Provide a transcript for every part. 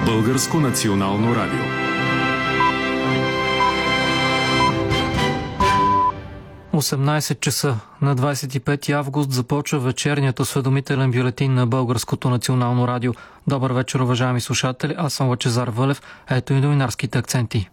Българско национално радио. В 18 часа на 25 август започва вечерният осведомителен бюлетин на Българското национално радио. Добър вечер, уважаеми слушатели. Аз съм Лъчезар Вълев. Ето и новинарските акценти.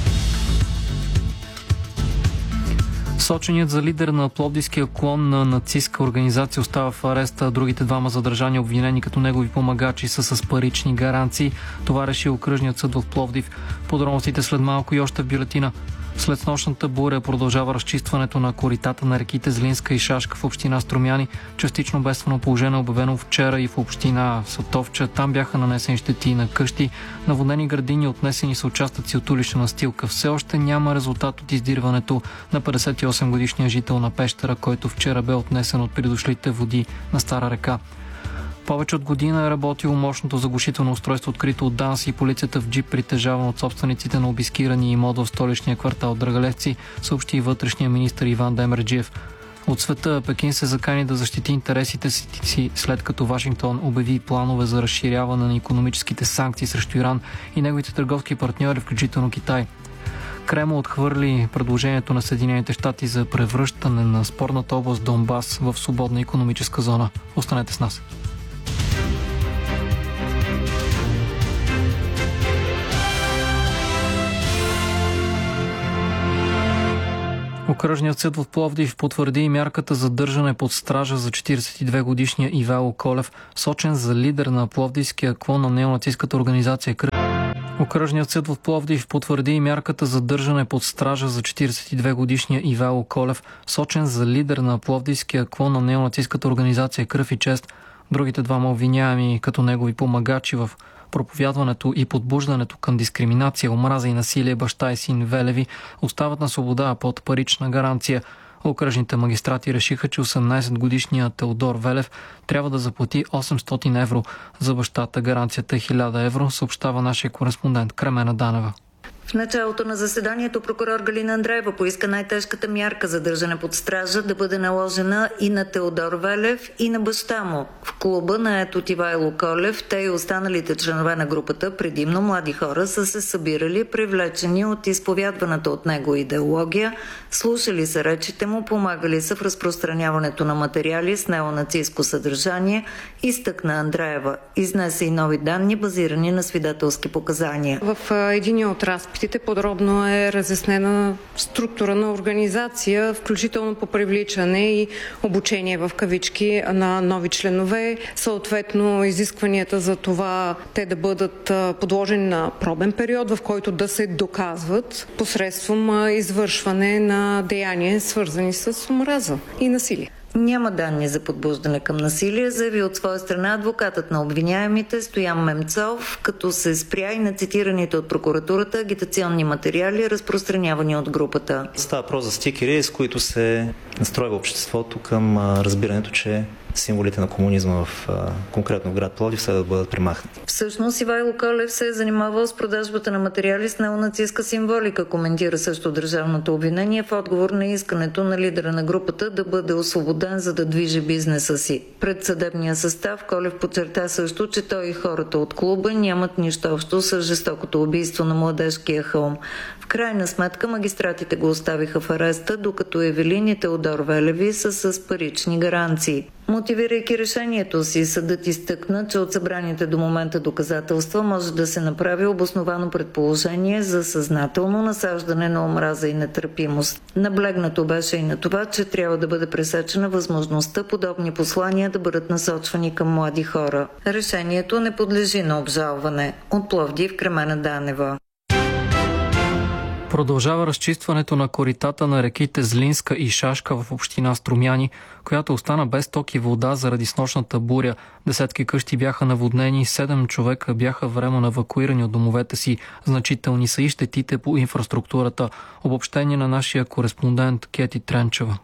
Соченият за лидер на пловдивския клон на нацистска организация остава в ареста. Другите двама задържани, обвинени като негови помагачи, са с парични гаранции. Това реши окръжният съд в Пловдив. Подробностите след малко и още в бюлетина. След нощната буря продължава разчистването на коритата на реките Злинска и Шашка в община Струмяни. Частично бедствено положение е обявено вчера и в община Сатовча. Там бяха нанесени щети на къщи, наводнени градини, отнесени са участъци от улична настилка. Все още няма резултат от издирването на 58-годишния жител на Пещера, който вчера бе отнесен от придошлите води на Стара река. Повече от година е работило мощното заглушително устройство, открито от ДАНС и полицията в джип, притежаван от собствениците на обискирани имот в столичния квартал Драгалевци, съобщи и вътрешния министър Иван Демерджиев. От света Пекин се закани да защити интересите си, след като Вашингтон обяви планове за разширяване на икономическите санкции срещу Иран и неговите търговски партньори, включително Китай. Кремъл отхвърли предложението на Съединените щати за превръщане на спорната област Донбас в свободна икономическа зона. Останете с нас. Окръжният съд в Пловдив потвърди мярката за държане под стража за 42-годишния Ивайло Колев, сочен за лидер на пловдивския клон на неонацистката организация Кръв. Окръжният съд в Пловдив потвърди мярката за държане под стража за 42-годишния Ивайло Колев, сочен за лидер на пловдивския клон на неонацистката организация Кръв и чест. Другите двама обвиняеми като негови помагачи в проповядването и подбуждането към дискриминация, омраза и насилие баща и син Велеви остават на свобода под парична гаранция. Окръжните магистрати решиха, че 18-годишният Теодор Велев трябва да заплати 800 евро. За бащата гаранцията е 1000 евро, съобщава нашия кореспондент Кремена Данева. В началото на заседанието прокурор Галина Андреева поиска най-тежката мярка за държане под стража да бъде наложена и на Теодор Велев, и на баща му. В клуба на от Ивайло Колев те и останалите членове на групата, предимно млади хора, са се събирали, привлечени от изповядваната от него идеология, слушали са речите му, помагали са в разпространяването на материали с неонацистско съдържание, изтъкна Андреева. Изнесе и нови данни, базирани на свидетелски показания. В единия от разпитите подробно е разяснена структура на организация, включително по привличане и обучение в кавички на нови членове, съответно изискванията за това те да бъдат подложени на пробен период, в който да се доказват посредством извършване на деяния, свързани с омраза и насилие. Няма данни за подбуждане към насилие, заяви от своя страна адвокатът на обвиняемите Стоян Мемцов, като се спря и на цитираните от прокуратурата агитационни материали, разпространявани от групата. Става въпрос за стикери, с които се настройва обществото към разбирането, че символите на комунизма в конкретно град Пловдив следва да бъдат премахнати. Всъщност Ивайло Колев се е занимавал с продажбата на материали с неонацистка символика, коментира също държавното обвинение в отговор на искането на лидера на групата да бъде освободен, за да движи бизнеса си. Пред съдебния състав Колев подчерта също, че той и хората от клуба нямат нищо общо с жестокото убийство на Младежкия хълм. В крайна сметка магистратите го оставиха в ареста, докато Евелин и Теодор Велеви са с парични гаранции. Мотивирайки решението си, съдът изтъкна, че от събраните до момента доказателства може да се направи обосновано предположение за съзнателно насаждане на омраза и нетърпимост. Наблегнато беше и на това, че трябва да бъде пресечена възможността подобни послания да бъдат насочвани към млади хора. Решението не подлежи на обжалване. От Пловдив, Кремена Данева. Продължава разчистването на коритата на реките Злинска и Шашка в община Струмяни, която остана без ток и вода заради снощната буря. Десетки къщи бяха наводнени, 7 човека бяха временно евакуирани от домовете си. Значителни са и щетите по инфраструктурата. Обобщение на нашия кореспондент Кети Тренчева.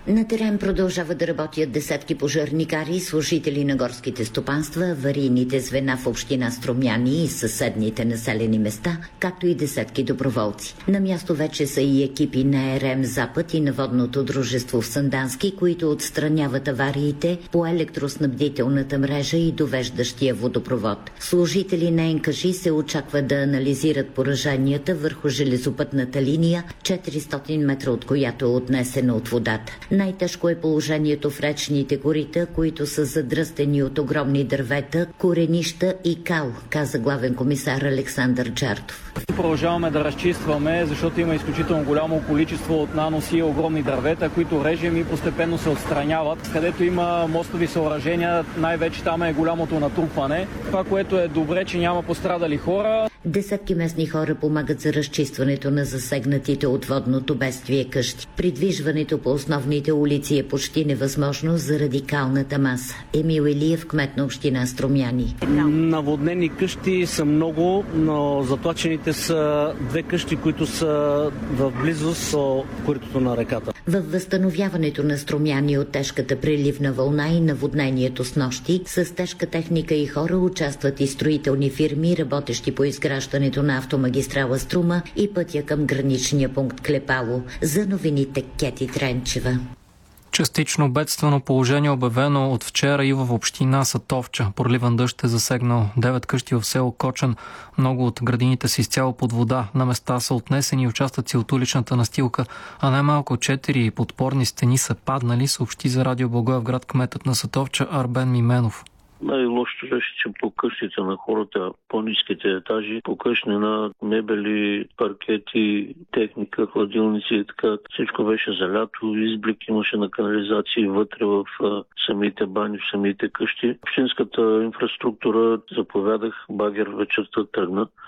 На терен продължава да работят десетки пожарникари, служители на горските стопанства, аварийните звена в община Струмяни и съседните населени места, както и десетки доброволци. На място вече са и екипи на РМ Запад и на водното дружество в Сандански, които отстраняват авариите по електроснабдителната мрежа и довеждащия водопровод. Служители на НКЖИ се очаква да анализират пораженията върху железопътната линия, 400 метра от която е отнесена от водата. Най-тежко е положението в речните корита, които са задръстени от огромни дървета, коренища и кал, каза главен комисар Александър Джартов. Продължаваме да разчистваме, защото има изключително голямо количество от наноси и огромни дървета, които режем и постепенно се отстраняват. Където има мостови съоръжения, най-вече там е голямото натрупване. Това, което е добре, че няма пострадали хора. Десетки местни хора помагат за разчистването на засегнатите от водното бедствие къщи. Придвижването по основните улици е почти невъзможно заради калната маса. Емил Илиев, кмет на община Струмяни. Наводнени къщи са много, но затлачените са две къщи, които са в близост до коритото на реката. Във възстановяването на Струмяни от тежката преливна вълна и наводнението с нощи, с тежка техника и хора участват и строителни фирми, работещи по изграждането на автомагистрала Струма и пътя към граничния пункт Клепало. За новините Кети Тренчева. Частично бедствено положение обявено от вчера и в община Сатовча. Проливен дъжд е засегнал 9 къщи в село Кочен. Много от градините са изцяло под вода. На места са отнесени участъци от уличната настилка, а най-малко 4 подпорни стени са паднали, съобщи за Радио Благоевград кметът на Сатовча Арбен Мименов. Най-лошото беше, че по къщите на хората, по-ниските етажи, покъшнена, мебели, паркети, техника, хладилници и така. Всичко беше залято, изблик имаше на канализации вътре в самите бани, в самите къщи. Общинската инфраструктура, заповядах, багер вечерта тръгна.